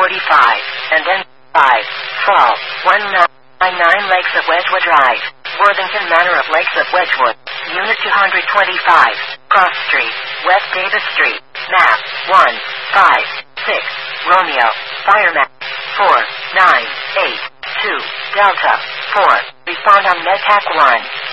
and then 5, Fall, 199 Lakes of Wedgwood Drive, Worthington Manor of Lakes of Wedgwood, Unit 225, Cross Street, West Davis Street, map 156, Romeo, fire map 4982, Delta 4, respond on MedTac 1.